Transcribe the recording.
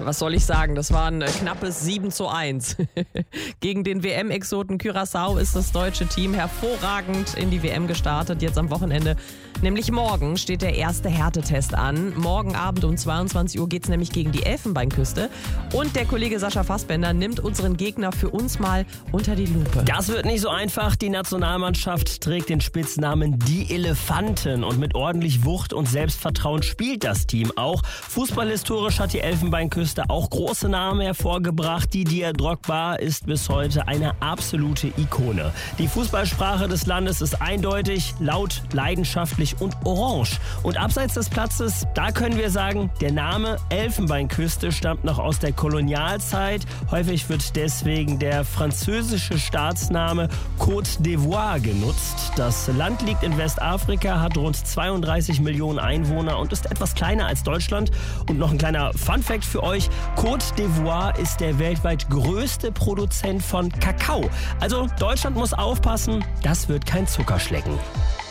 was soll ich sagen? Das war ein knappes 7:1. Gegen den WM-Exoten Curaçao ist das deutsche Team hervorragend in die WM gestartet, jetzt am Wochenende. Nämlich morgen steht der erste Härtetest an. Morgen Abend um 22 Uhr geht es nämlich gegen die Elfenbeinküste. Und der Kollege Sascha Fassbender nimmt unseren Gegner für uns mal unter die Lupe. Das wird nicht so einfach. Die Nationalmannschaft trägt den Spitznamen Die Elefanten. Und mit ordentlich Wucht und Selbstvertrauen spielt das Team auch. Fußballhistorisch hat die Elfenbeinküste auch große Namen hervorgebracht. Didier Drogba ist bis heute eine absolute Ikone. Die Fußballsprache des Landes ist eindeutig, laut, leidenschaftlich und orange. Und abseits des Platzes, da können wir sagen, der Name Elfenbeinküste stammt noch aus der Kolonialzeit. Häufig wird deswegen der französische Staatsname Côte d'Ivoire genutzt. Das Land liegt in Westafrika, hat rund 32 Millionen Einwohner und ist etwas kleiner als Deutschland. Und noch ein kleiner Funfact für euch: Côte d'Ivoire ist der weltweit größte Produzent von Kakao. Also Deutschland muss aufpassen, das wird kein Zuckerschlecken.